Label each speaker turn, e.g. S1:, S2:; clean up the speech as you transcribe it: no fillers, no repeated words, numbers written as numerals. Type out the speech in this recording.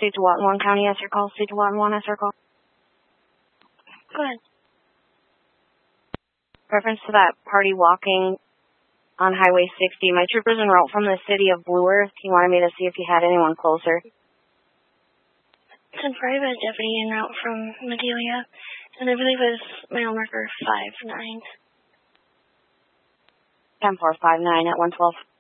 S1: State to Watonwan County, that's your call. State to Watonwan, that's your call.
S2: Go ahead.
S1: Reference to that party walking on Highway 60. My trooper's en route from the city of Blue Earth. He wanted me to see if you had anyone closer.
S2: It's a private deputy en route from Madelia, and I believe it's mile marker 59.
S1: 10-4-5-9 at 112.